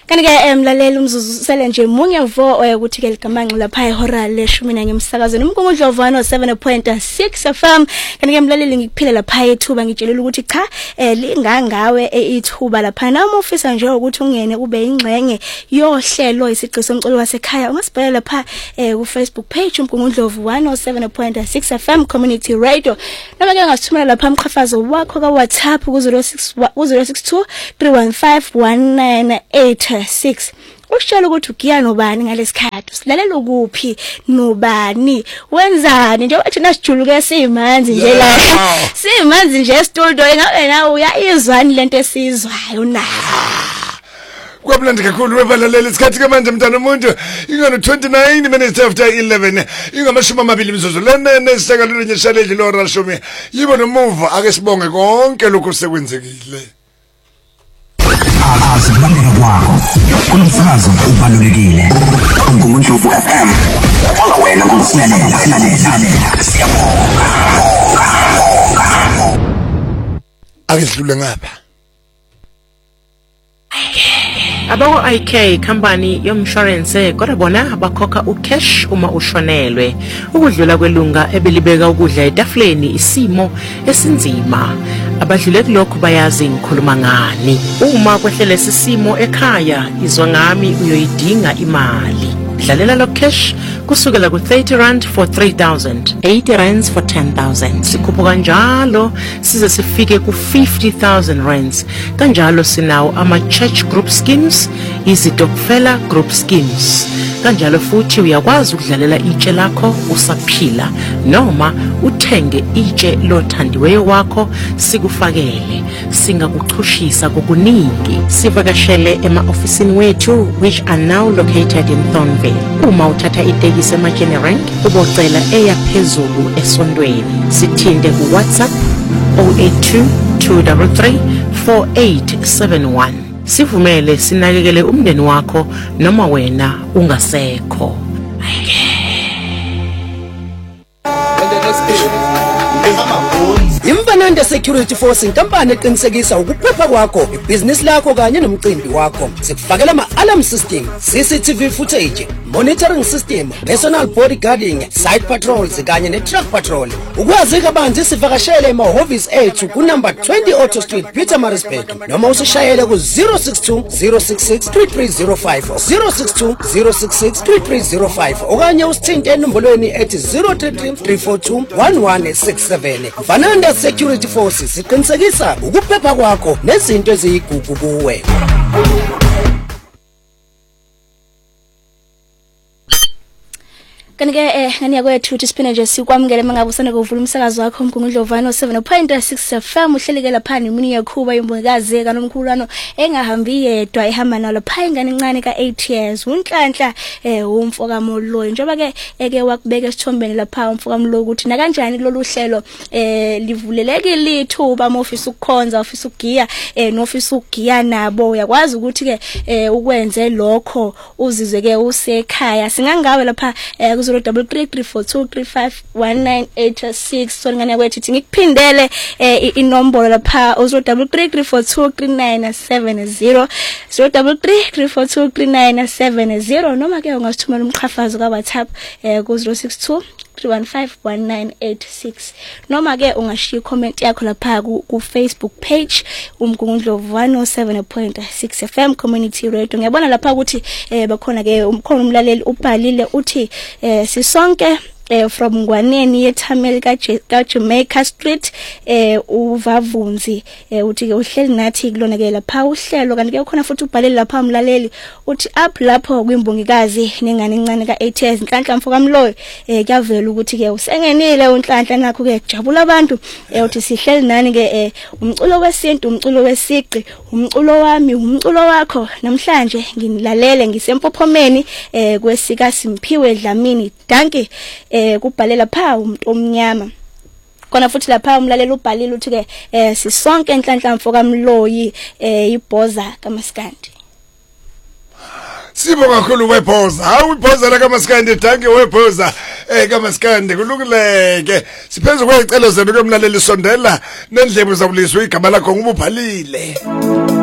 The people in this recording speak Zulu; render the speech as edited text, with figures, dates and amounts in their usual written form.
Kanti ke mlaleli umzuzu sele nje munye vo ukuthi ke ligamanqi lapha ehora le-10 ngemsakazweni umgungudlovano 7.6 FM. Kanti ke mlaleli ngikuphile lapha ethuba ngitshelela ukuthi cha lingangawe ithuba lapha noma ufisa nje ukuthi ungene ube ingxenye yohlelo isiqi somculo wasekhaya ungasibhalela lapha ku Facebook page umgungudlovano 7.6 FM Community Radio. Noma ke ungasithumela lapha umqhafazo wakho ka WhatsApp ku 062 315 1986. Usitshela ukuthi ugiya nobani ngalesikhathi silalela ukuphi nobani wenzani njengoba thina sijuluke simanzi nje lapha simanzi nje studio engabe nawe uyayizwani lento esizwayo na kwamnandi kakhulu webalaleli isikhathi ke manje mntana umuntu ingano 29 minutes after 11 ingamashumi amabili imizuzu lenene sisekalule nyeshaleji lo rashumi yibo nomuva ake sibonge konke lokho sekwenzekile. Asibaleka kwakho kunomsakazo ubalulekile nguMndlovu FM wala wena ngosilalela siyabonga akedlule ngapha Abawo IK company yomshwarense kodwa bona bakhokha ucash uma ushonelwe ukudlula kwelunga ebelibeka ukudla etafuleni isimo esinzima abadlule kulokho bayazi ngikhuluma ngani uma kwehlele sisimo ekhaya izwa ngami uyoyidinga imali dlalela lo cash kusukela ku 30 rand for 3000 80 rands for 10000 sikhupha kanjalo size sifike ku 50000 rands kanjalo sinawo ama church group schemes izitokfela group schemes kanjalo futhi uyakwazi ukudlalela itshe lakho usaphila noma uthenge itshe lothandiweyo wakho sikufakele singakuxhushisa kokuningi sivakashele ema-ofisini wethu which are now located in Thornville uma uthatha itekisi ema-General ubocela eyaphezulu esondweni sithinte ku WhatsApp 082 233 4871 sivumele sinakekele umndeni wakho noma wena ungasekho. Imfananda Security Force inkampani eqinisekisa ukuphepha kwakho, ibhizinisi lakho kanye nomcimbi wakho. Sikufakela ama-alarm system, CCTV footage, monitoring system, personal bodyguarding, site patrols kanye ne-truck patrol. Ukwazi kabanzi sivakashele emahhovisi ethu ku number 20 Auto Street, Pietermaritzburg. Noma usishayele ku 062 066 3305 062 066 3305 okanye usithinte enombolweni ethi 033 342 1167. Fananda Security Force siqinisekisa ukuphepha kwakho nezinto eziyigugu kuwe. Kanti ke ngani kwethu uthi siphinde nje sikwamukele mangabe usanda kuvula umsakazo wakho umgungudlovano 7.6 FM uhleleke lapha nemini yakhuba yombongikazi kaNomkhululano engahambi yedwa ehamba nalo lapha ingane encane ka 8 years unhlanhla umfoka Moloyi njengoba ke eke wakubeka esithombeni lapha umfoka Moloyi ukuthi na kanjani lolu hlelo livulelekile ithuba ofisa ukukhonza ofisa ukugiya nofisa ukugiya nabo uyakwazi ukuthi ke ukwenze lokho uzizwe ke usekhaya singangawe lapha 03343511986 soningane kwethu ngikuphindele inombolo lapha 033433970 033433970 noma ke ungasithumela umqhafazo ka WhatsApp ku 062 3151986 noma ke ungashiya comment yakho lapha ku Facebook page umgungudlovano 7.6 FM Community Radio. Ngiyabona lapha ukuthi bakhona ke umkhona umlaleli ubhalile uthi sisonke from Ngwaneni yeThameli ka Jamaica Street uvavunzi uthi ke uhleli nathi kulona ke lapha uhlelo kanti ke khona futhi ubhalele lapha umlaleli uthi up lapho kwimbongikazi nengane encane ka 8 years Nhlanhla Mfoka Mloyi kuyavela ukuthi ke usengenile uNhlanhla nakho ke jabula abantu uthi sihleli nani ke umculo wesintu umculo wesiqi umculo wami umculo wakho namhlanje nginilalele ngisempophomeni kwesika Simphiwe Dlamini Danke kubhalela pha umuntu omnyama kona futhi lapha umlaleli ubhalile uthi ke sisonke Nhlanhla Mfoka Mloyi ibhoza kaMaskandi Sibo kakhulu wephoza hawu iphoza la kaMaskandi danke wephoza kaMaskandi kulungileke siphenze kwecelo zenu komlaleli sondela nendlebe zabuliswa igama lakho ngubuphalile